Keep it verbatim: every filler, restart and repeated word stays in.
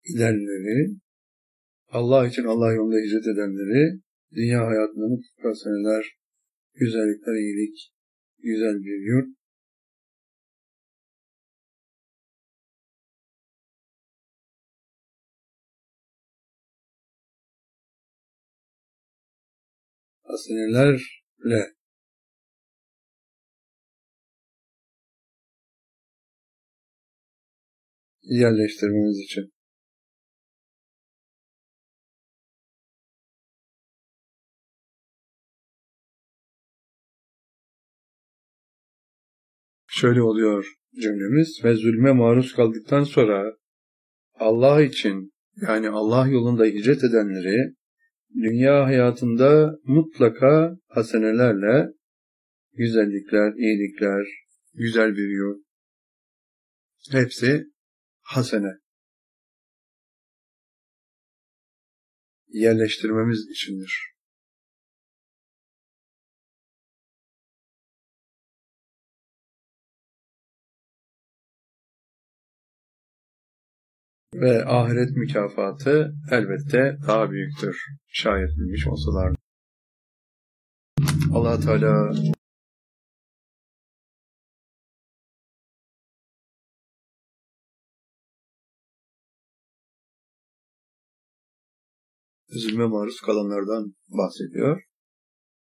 gidenleri, Allah için Allah yolunda hicret edenleri, dünya hayatında mutlaka seneler, güzellikler, iyilik, güzel bir yurt, hasenelerle yerleştirmemiz için. Şöyle oluyor cümlemiz: ve zulme maruz kaldıktan sonra Allah için, yani Allah yolunda hicret edenleri dünya hayatında mutlaka hasenelerle, güzellikler, iyilikler, güzel bir yurt, hepsi hasene yerleştirmemiz içindir. Ve ahiret mükafatı elbette daha büyüktür. Şayet bilmiş olsalar. Allah Teala zulme maruz kalanlardan bahsediyor.